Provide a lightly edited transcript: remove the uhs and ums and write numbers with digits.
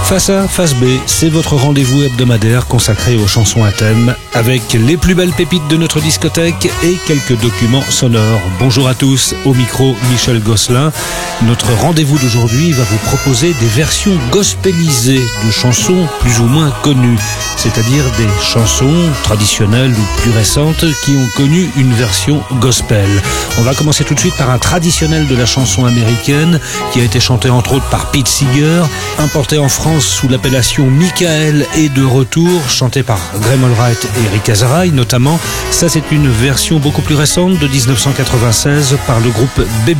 Face A, face B, c'est votre rendez-vous hebdomadaire consacré aux chansons à thème, avec les plus belles pépites de notre discothèque et quelques documents sonores. Bonjour à tous, au micro Michel Gosselin. Notre rendez-vous d'aujourd'hui va vous proposer des versions gospelisées de chansons plus ou moins connues, c'est-à-dire des chansons traditionnelles ou plus récentes qui ont connu une version gospel. On va commencer tout de suite par un traditionnel de la chanson américaine qui a été chanté entre autres par Pete Seeger, importé en France sous l'appellation Michael est de retour, chanté par Graham Allred et Rick Azaray notamment. Ça, c'est une version beaucoup plus récente de 1996 par le groupe Baby